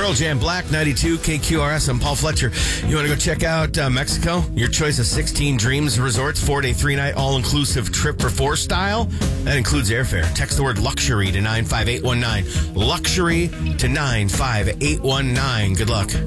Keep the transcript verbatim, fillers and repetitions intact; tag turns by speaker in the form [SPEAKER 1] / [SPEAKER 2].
[SPEAKER 1] Pearl Jam Black, ninety-two K Q R S. I'm Paul Fletcher. You want to go check out uh, Mexico? Your choice of sixteen Dreams Resorts, four-day, three-night, all-inclusive trip for four style. That includes airfare. Text the word luxury to nine five eight one nine. Luxury to nine five eight one nine. Good luck.